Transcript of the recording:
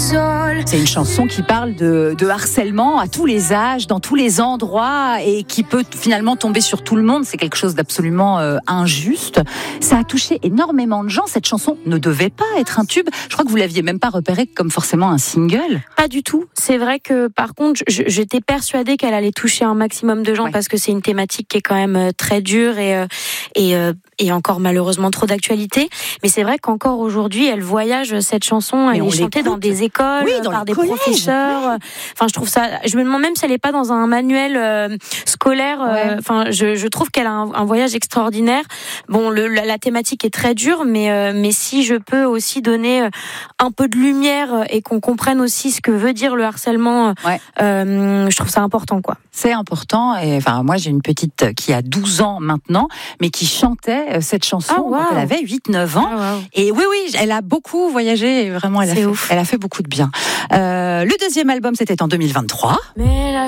seule. C'est une chanson qui parle de harcèlement à tous les âges, dans tous les endroits et qui peut finalement tomber sur tout le monde. C'est quelque chose d'absolument injuste. Ça a touché énormément de gens. Cette chanson ne devait pas être un tube. Je crois que vous l'aviez même pas repérée comme forcément un single. Pas du tout. C'est vrai que par contre, j'étais persuadée qu'elle allait toucher un maximum de gens parce que c'est une thématique qui est quand même très dure et encore malheureusement trop d'actualité. Mais c'est vrai qu'encore aujourd'hui, elle voyage cette chanson. Elle est chantée dans des écoles, par des professeurs. Enfin, je trouve ça. Je me demande même si elle n'est pas dans un manuel scolaire. Enfin, je trouve qu'elle a un voyage extraordinaire. Bon, la thématique est très dure, mais si je peux aussi donner un peu de lumière et qu'on comprenne aussi ce que veut dire le harcèlement, je trouve ça important, quoi. C'est important. Et enfin, moi, j'ai une petite qui a 12 ans maintenant, mais qui chantait cette chanson quand elle avait 8-9 ans. Et oui, elle a beaucoup voyagé. Et vraiment, elle a fait beaucoup de bien. Le deuxième album, c'était en 2023. Mais